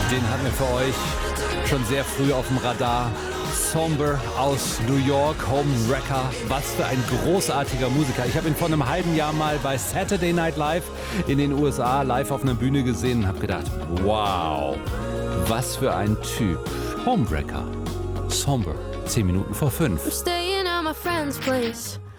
Den hatten wir für euch schon sehr früh auf dem Radar. Somber aus New York, Homewrecker. Was für ein großartiger Musiker. Ich habe ihn vor einem halben Jahr mal bei Saturday Night Live in den USA live auf einer Bühne gesehen und habe gedacht, wow, was für ein Typ. Homewrecker. Somber. 10 Minuten vor 5. I'm staying at my friend's place.